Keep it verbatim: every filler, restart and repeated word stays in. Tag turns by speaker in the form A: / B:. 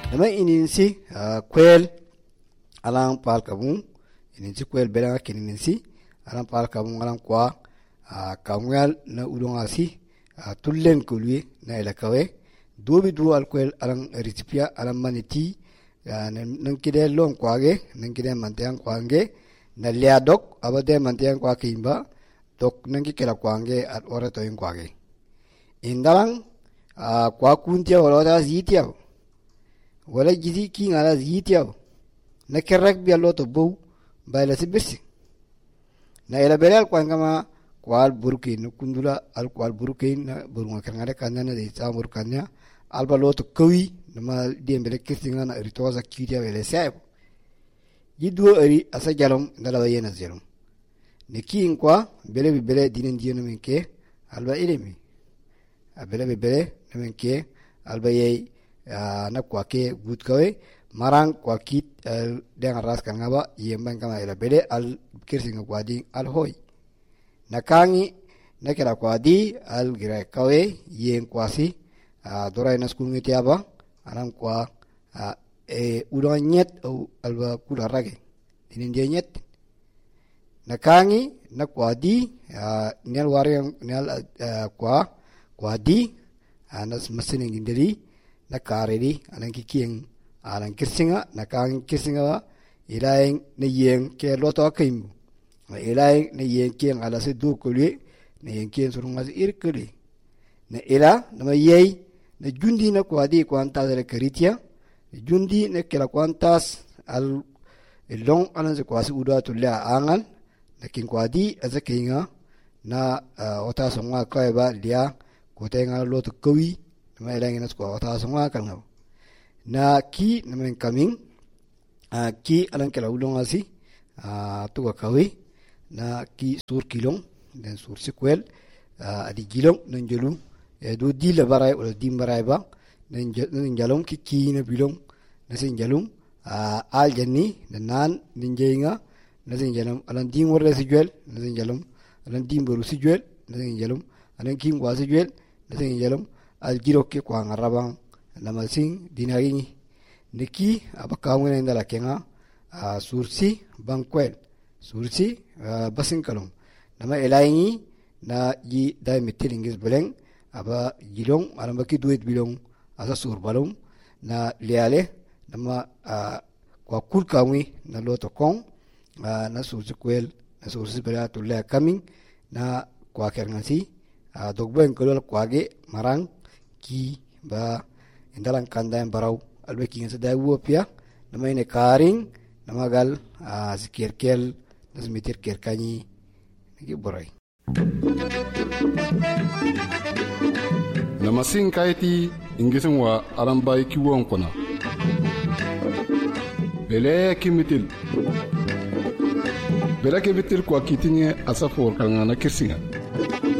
A: nama ininsi kwel alang pal kabung ininsi kwel belang kininsi alang pal kabung alang kwa kamwal na ulong asi tullen kulwi na ilakawe dobi du al kwel alang ritipia alang maniti nang kide long kwage nang kide mantiang kwange na liadok abade mantiang kwa kimba dok nang kila kwange at ora to kwage indalang kwa kuntia wala zitia wala jizi ki ngala zitia na kerrak bi allo to bo bayla sibirsi na ila belal kwanga kwal burkin kundula al kwal burkin na burunga kerngare kanana de samur kanya alba loto kawi nama diembele kirtinga na ritoza kitia wele sai yidu ari asa jalom ndala wayena zelom ne kin kwa bele bi bele dinen dino menke alba ilemi abele bi bele menke alba yey na kwa ke gut kawe marang kwa kit dengan ras kan ngaba yemban kama ila bele al kirtinga kwa di al hoy nakangi nakira kwa di al gira kawe yen kwasi dorai na skul ngiti aba alam kwa e udah nyet au alba kula rage dinin dia nyet nakangi na kwa di nyal warang nyal kwa kwa di anas mesin ngindiri na karedi alang kikieng alang kirsinga nakang kirsinga ilaing ne yeng ke loto akim ilaing ne yeng ke ala se du kulwe ne yeng ke surunga irkuli ne ila na yey na jundi na kwadi kwanta de karitia jundi na kila kwantas al long anan se kwasi uda tulla angal lakin kwadi azakinga na ota songa kaiba dia kotenga lot kawi na elangi na kwa ota songa kanga na ki na men coming ki alan kila ulong asi tu kawi na ki sur kilong dan sur sequel adi gilong nanjelu do di la barai wala dim barai ba nan jalong ki ki na bilong na sin jalong al janni nan ninjeinga na sin jalong alan dim wala si juel na sin jalong alan dim boru si juel na sin jalong alan kim wa si juel na sin jalong al giro ke kwa ngarabang na masing dinagi niki abakawnga ndala kenga sursi bankwel sursi basing kalong nama elaingi na yi dai mitilingis beleng aba gilong aramba ki duet bilong asa sur balong na liale nama kwa kul kawi na loto kong na sur sequel na sur sibera to le coming na kwa kernasi dogben kolol kwage marang ki ba indalang kanda yang barau albe ki ngasa da wopia nama ine karing nama gal zikirkel nasmitir kerkani ki borai
B: namasin kaiti ingisin wa arambai kiwon kona bele kimitil bele kimitil kwa kitinye asafor kalngana kirsinga